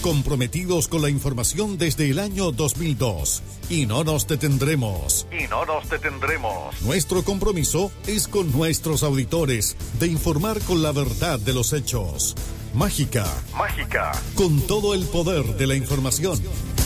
comprometidos con la información desde el año 2002 y no nos detendremos. Nuestro compromiso es con nuestros auditores de informar con la verdad de los hechos. Mágica, con todo el poder de la información.